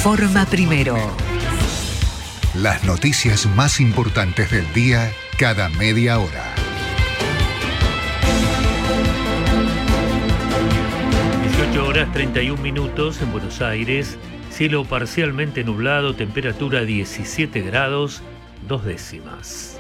informa primero. Las noticias más importantes del día cada media hora. 18 horas 31 minutos en Buenos Aires. Cielo parcialmente nublado, temperatura 17 grados, 2 décimas.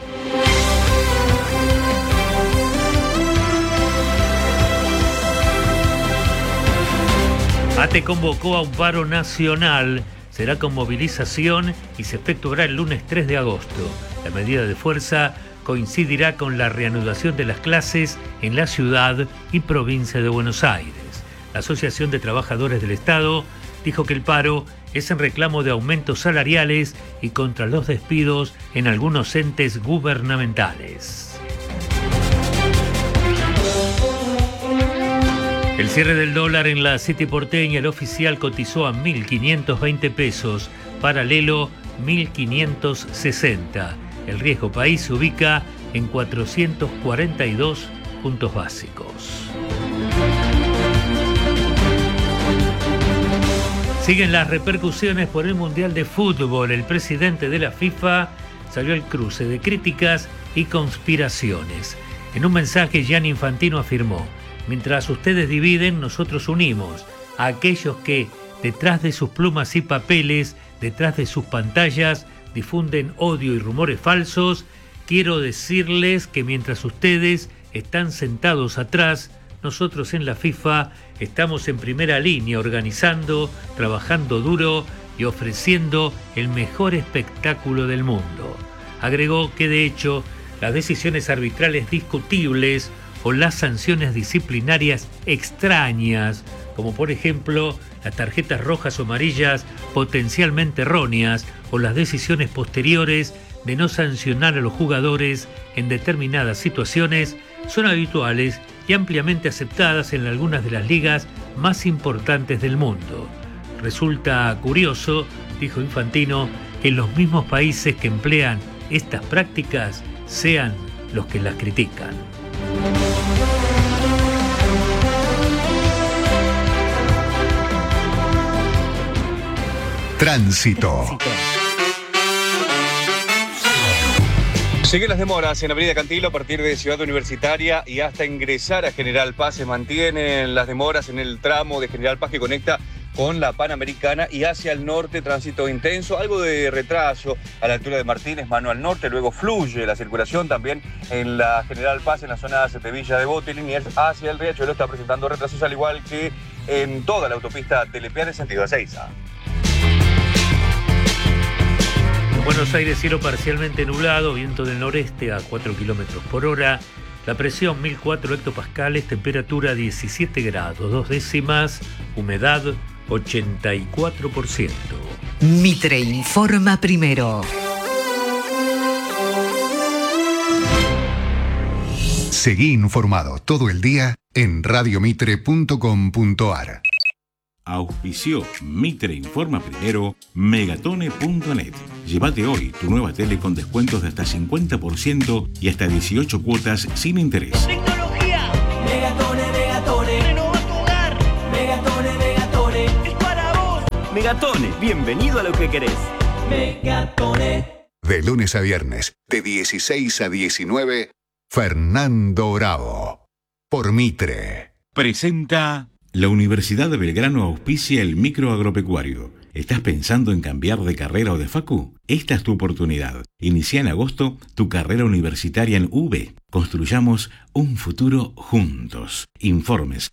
ATE convocó a un paro nacional. Será con movilización y se efectuará el lunes 3 de agosto. La medida de fuerza coincidirá con la reanudación de las clases en la ciudad y provincia de Buenos Aires. La Asociación de Trabajadores del Estado dijo que el paro es en reclamo de aumentos salariales y contra los despidos en algunos entes gubernamentales. El cierre del dólar en la City porteña, el oficial cotizó a 1.520 pesos, paralelo 1.560. El riesgo país se ubica en 442 puntos básicos. Siguen las repercusiones por el Mundial de Fútbol. El presidente de la FIFA salió al cruce de críticas y conspiraciones. En un mensaje, Gianni Infantino afirmó: mientras ustedes dividen, nosotros unimos a aquellos que, detrás de sus plumas y papeles, detrás de sus pantallas, difunden odio y rumores falsos. Quiero decirles que mientras ustedes están sentados atrás, nosotros en la FIFA estamos en primera línea, organizando, trabajando duro y ofreciendo el mejor espectáculo del mundo. Agregó que, de hecho, las decisiones arbitrales discutibles o las sanciones disciplinarias extrañas, como por ejemplo las tarjetas rojas o amarillas potencialmente erróneas o las decisiones posteriores de no sancionar a los jugadores en determinadas situaciones, son habituales y ampliamente aceptadas en algunas de las ligas más importantes del mundo. Resulta curioso, dijo Infantino, que los mismos países que emplean estas prácticas sean los que las critican. Tránsito. Siguen las demoras en Avenida Cantilo a partir de Ciudad Universitaria y hasta ingresar a General Paz. Se mantienen las demoras en el tramo de General Paz que conecta con la Panamericana y hacia el norte, tránsito intenso, algo de retraso a la altura de Martínez, mano al norte, luego fluye la circulación también en la General Paz, en la zona de Villa de Bote, Liniers hacia el Riachuelo está presentando retrasos, al igual que en toda la autopista Telepiar en sentido a Ezeiza. Buenos Aires, cielo parcialmente nublado, viento del noreste a 4 kilómetros por hora, la presión 1004 hectopascales, temperatura 17 grados, 2 décimas, humedad 84%. Mitre informa primero. Seguí informado todo el día en radiomitre.com.ar. Auspició Mitre Informa Primero, Megatone.net. Llévate hoy tu nueva tele con descuentos de hasta 50% y hasta 18 cuotas sin interés. ¡Tecnología! Megatone, Megatone. ¡Renova tu hogar! Megatone, Megatone. ¡Es para vos! Megatone, bienvenido a lo que querés. Megatone. De lunes a viernes, de 16 a 19, Fernando Bravo. Por Mitre. Presenta... La Universidad de Belgrano auspicia el microagropecuario. ¿Estás pensando en cambiar de carrera o de facu? Esta es tu oportunidad. Inicia en agosto tu carrera universitaria en UB. Construyamos un futuro juntos. Informes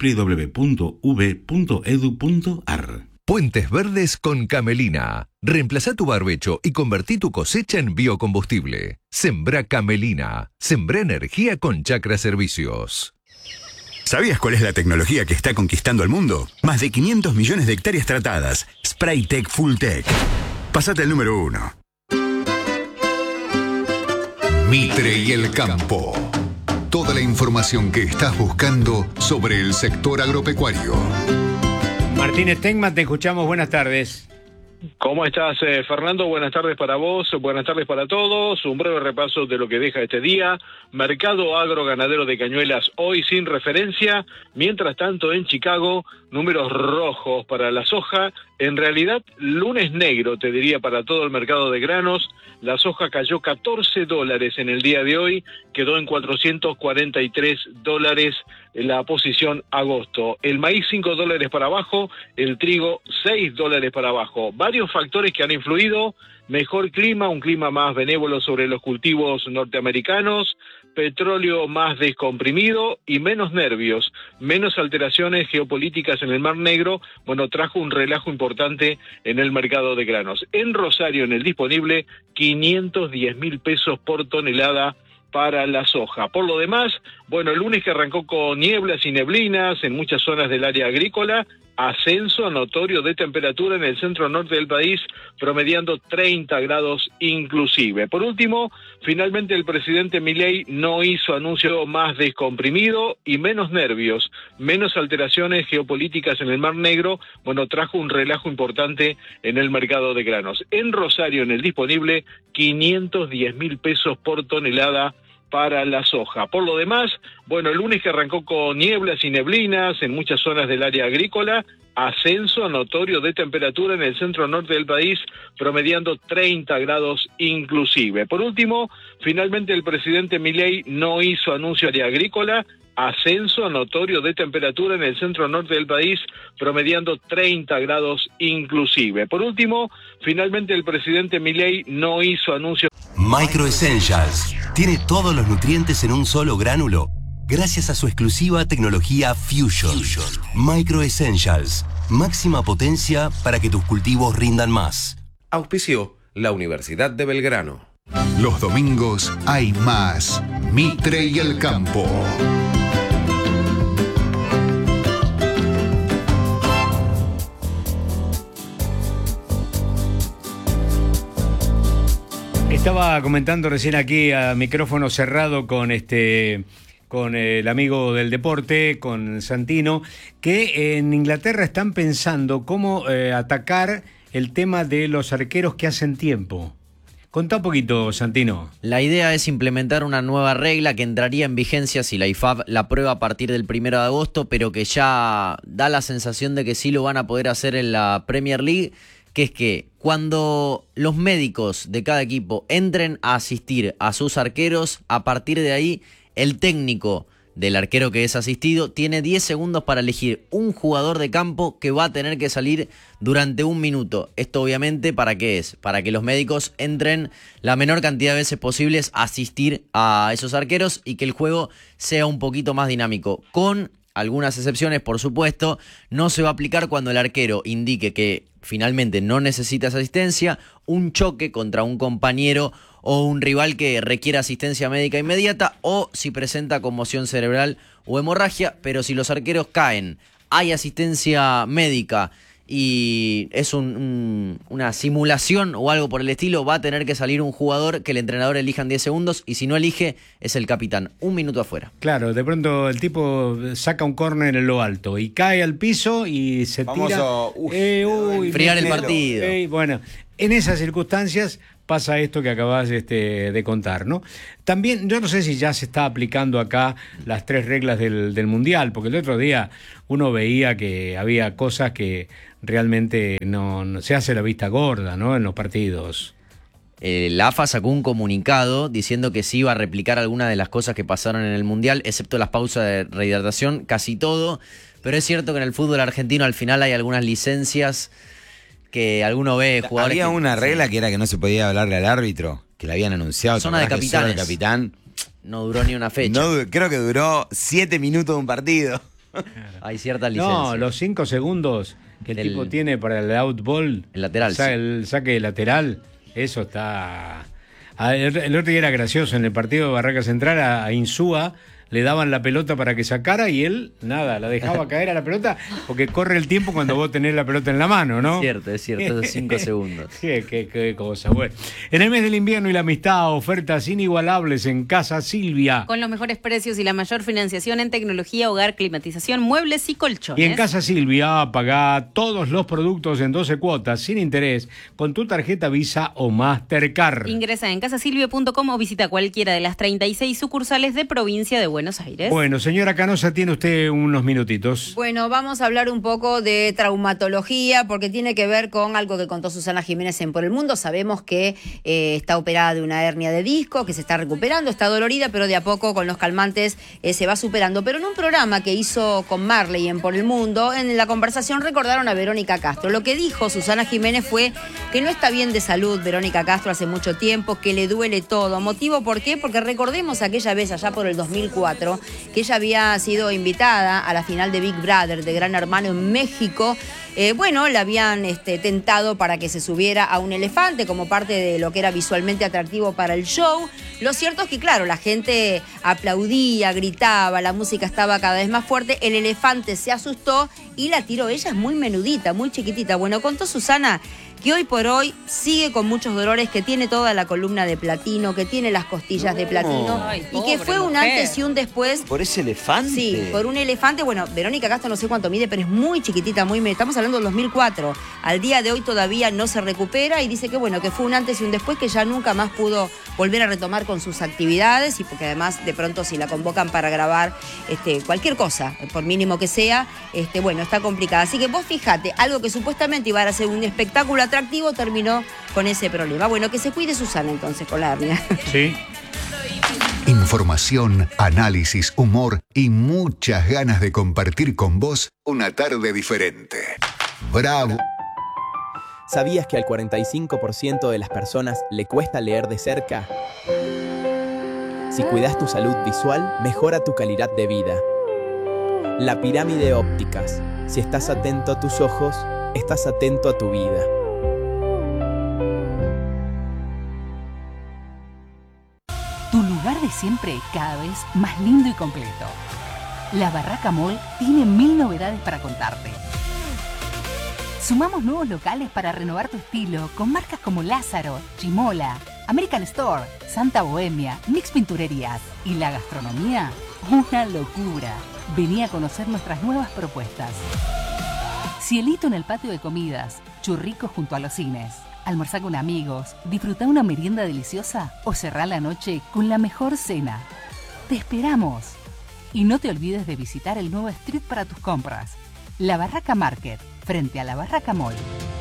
www.ub.edu.ar. Puentes Verdes con Camelina. Reemplazá tu barbecho y convertí tu cosecha en biocombustible. Sembrá Camelina. Sembrá energía con Chacra Servicios. ¿Sabías cuál es la tecnología que está conquistando el mundo? Más de 500 millones de hectáreas tratadas. Spraytec Fulltech. Pásate al número 1. Mitre y el campo. Toda la información que estás buscando sobre el sector agropecuario. Martínez Tecma, te escuchamos. Buenas tardes. ¿Cómo estás, Fernando? Buenas tardes para vos, buenas tardes para todos. Un breve repaso de lo que deja este día. Mercado agroganadero de Cañuelas hoy sin referencia. Mientras tanto, en Chicago, números rojos para la soja. En realidad, lunes negro, te diría, para todo el mercado de granos. La soja cayó $14 en el día de hoy, quedó en $443 en la posición agosto. El maíz $5 para abajo, el trigo $6 para abajo. Varios factores que han influido: mejor clima, un clima más benévolo sobre los cultivos norteamericanos, petróleo más descomprimido y menos nervios, menos alteraciones geopolíticas en el Mar Negro. Bueno, trajo un relajo importante en el mercado de granos. En Rosario, en el disponible, 510.000 pesos por tonelada para la soja. Por lo demás, bueno, el lunes que arrancó con nieblas y neblinas en muchas zonas del área agrícola, ascenso notorio de temperatura en el centro norte del país, promediando 30 grados inclusive. Por último, finalmente el presidente Milei no hizo anuncio más descomprimido y menos nervios, menos alteraciones geopolíticas en el Mar Negro. Bueno, trajo un relajo importante en el mercado de granos. En Rosario, en el disponible, 510.000 pesos por tonelada para la soja. Por lo demás, bueno, el lunes que arrancó con nieblas y neblinas en muchas zonas del área agrícola, ascenso notorio de temperatura en el centro norte del país, promediando 30 grados inclusive. Por último, finalmente el presidente Milei no hizo anuncio área agrícola, ascenso notorio de temperatura en el centro norte del país, promediando 30 grados inclusive. Por último, finalmente el presidente Milei no hizo anuncio. Micro Essentials tiene todos los nutrientes en un solo gránulo gracias a su exclusiva tecnología Fusion. Micro Essentials, máxima potencia para que tus cultivos rindan más. Auspició la Universidad de Belgrano. Los domingos hay más Mitre y el Campo. Estaba comentando recién aquí a micrófono cerrado con el amigo del deporte, con Santino, que en Inglaterra están pensando cómo atacar el tema de los arqueros que hacen tiempo. Contá un poquito, Santino. La idea es implementar una nueva regla que entraría en vigencia si la IFAB la aprueba a partir del 1 de agosto, pero que ya da la sensación de que sí lo van a poder hacer en la Premier League, que es que cuando los médicos de cada equipo entren a asistir a sus arqueros, a partir de ahí el técnico del arquero que es asistido tiene 10 segundos para elegir un jugador de campo que va a tener que salir durante 1 minuto. Esto obviamente, ¿para qué es? Para que los médicos entren la menor cantidad de veces posibles a asistir a esos arqueros y que el juego sea un poquito más dinámico. Con algunas excepciones, por supuesto, no se va a aplicar cuando el arquero indique que finalmente no necesita esa asistencia, un choque contra un compañero o un rival que requiera asistencia médica inmediata, o si presenta conmoción cerebral o hemorragia. Pero si los arqueros caen, hay asistencia médica y es una simulación o algo por el estilo, va a tener que salir un jugador que el entrenador elija en 10 segundos, y si no elige, es el capitán. 1 minuto afuera. Claro, de pronto el tipo saca un córner en lo alto y cae al piso y se tira. Enfriar el partido. Bueno, en esas circunstancias pasa esto que acabas de contar, ¿no? También, yo no sé si ya se está aplicando acá las 3 reglas del Mundial, porque el otro día uno veía que había cosas que realmente no se hace la vista gorda, ¿no?, en los partidos. La AFA sacó un comunicado diciendo que sí iba a replicar algunas de las cosas que pasaron en el Mundial, excepto las pausas de rehidratación, casi todo. Pero es cierto que en el fútbol argentino al final hay algunas licencias que alguno ve jugadores. Había una regla que era que no se podía hablarle al árbitro, que la habían anunciado. Zona de capitanes. El capitán No duró ni una fecha. Creo que duró 7 minutos de un partido. Hay ciertas licencias. No, los 5 segundos que el tipo tiene para el outball, el lateral, el saque lateral, eso está. El otro día era gracioso, en el partido de Barraca Central a Insúa le daban la pelota para que sacara y él, nada, la dejaba caer a la pelota porque corre el tiempo cuando vos tenés la pelota en la mano, ¿no? Es cierto, de 5 segundos. Qué cosa, bueno. En el mes del invierno y la amistad, ofertas inigualables en Casa Silvia. Con los mejores precios y la mayor financiación en tecnología, hogar, climatización, muebles y colchones. Y en Casa Silvia, pagá todos los productos en 12 cuotas, sin interés, con tu tarjeta Visa o Mastercard. Ingresa en casasilvia.com o visita cualquiera de las 36 sucursales de provincia de Buenos Aires. Bueno, señora Canosa, tiene usted unos minutitos. Bueno, vamos a hablar un poco de traumatología, porque tiene que ver con algo que contó Susana Jiménez en Por el Mundo. Sabemos que está operada de una hernia de disco, que se está recuperando, está dolorida, pero de a poco con los calmantes se va superando. Pero en un programa que hizo con Marley en Por el Mundo, en la conversación recordaron a Verónica Castro. Lo que dijo Susana Jiménez fue que no está bien de salud Verónica Castro hace mucho tiempo, que le duele todo. ¿Motivo por qué? Porque recordemos aquella vez, allá por el 2004, que ella había sido invitada a la final de Big Brother, de Gran Hermano en México. La habían tentado para que se subiera a un elefante como parte de lo que era visualmente atractivo para el show. Lo cierto es que, claro, la gente aplaudía, gritaba, la música estaba cada vez más fuerte, el elefante se asustó y la tiró. Ella es muy menudita, muy chiquitita. Bueno, contó Susana que hoy por hoy sigue con muchos dolores, que tiene toda la columna de platino, que tiene las costillas de platino. Ay, y que fue un antes y un después. ¿Por ese elefante? Sí, por un elefante. Bueno, Verónica Castro no sé cuánto mide, pero es muy chiquitita, estamos hablando del 2004. Al día de hoy todavía no se recupera y dice que bueno, que fue un antes y un después, que ya nunca más pudo volver a retomar con sus actividades, y porque además de pronto si la convocan para grabar cualquier cosa, por mínimo que sea, está complicada. Así que vos fíjate, algo que supuestamente iba a ser un espectáculo atractivo terminó con ese problema. Bueno, que se cuide Susana entonces con la hernia. Sí. Información, análisis, humor y muchas ganas de compartir con vos una tarde diferente. Bravo. ¿Sabías que al 45% de las personas le cuesta leer de cerca? Si cuidas tu salud visual, mejora tu calidad de vida. La pirámide ópticas. Si estás atento a tus ojos, estás atento a tu vida. Tu lugar de siempre cada vez más lindo y completo. La Barraca Mall tiene 1000 novedades para contarte. Sumamos nuevos locales para renovar tu estilo con marcas como Lázaro, Chimola, American Store, Santa Bohemia, Mix Pinturerías y la gastronomía, una locura. Vení a conocer nuestras nuevas propuestas. Cielito en el patio de comidas, churricos junto a los cines. Almorzar con amigos, disfrutar una merienda deliciosa o cerrar la noche con la mejor cena. ¡Te esperamos! Y no te olvides de visitar el nuevo street para tus compras. La Barraca Market, frente a la Barraca Mall.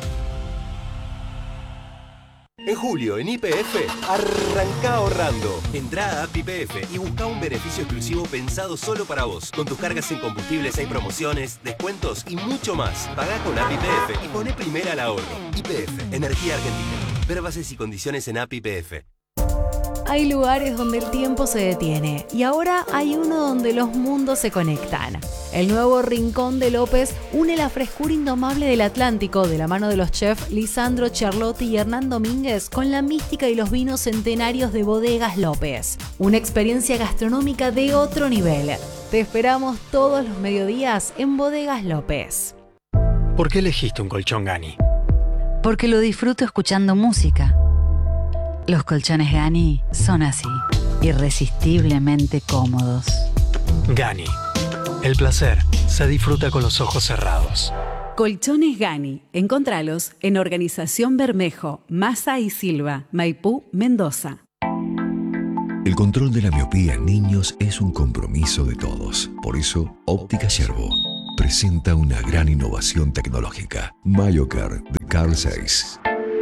En julio, en YPF, arranca ahorrando. Entrá a App YPF y busca un beneficio exclusivo pensado solo para vos. Con tus cargas en combustibles hay promociones, descuentos y mucho más. Pagá con App YPF y poné primera al ahorro. YPF, Energía Argentina. Ver bases y condiciones en App YPF. Hay lugares donde el tiempo se detiene y ahora hay uno donde los mundos se conectan. El nuevo Rincón de López une la frescura indomable del Atlántico de la mano de los chefs Lisandro Charlotti y Hernán Domínguez con la mística y los vinos centenarios de Bodegas López. Una experiencia gastronómica de otro nivel. Te esperamos todos los mediodías en Bodegas López. ¿Por qué elegiste un colchón Gani? Porque lo disfruto escuchando música. Los colchones Gani son así, irresistiblemente cómodos. Gani. El placer se disfruta con los ojos cerrados. Colchones Gani. Encontralos en Organización Bermejo, Massa y Silva, Maipú, Mendoza. El control de la miopía en niños es un compromiso de todos. Por eso, Óptica Yerbo presenta una gran innovación tecnológica. MyoCare de Carl Zeiss.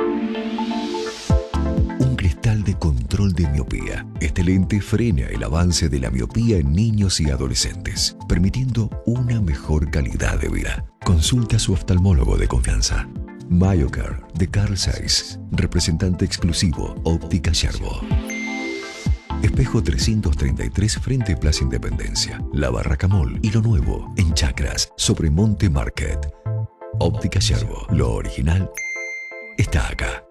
Un cristal de control de miopía. Este lente frena el avance de la miopía en niños y adolescentes, permitiendo una mejor calidad de vida. Consulta a su oftalmólogo de confianza. MyoCare de Carl Zeiss, representante exclusivo Óptica Yerbo. Espejo 333 frente Plaza Independencia, La Barraca Mall y lo nuevo en Chacras, sobre Monte Market. Óptica Yerbo, lo original está acá.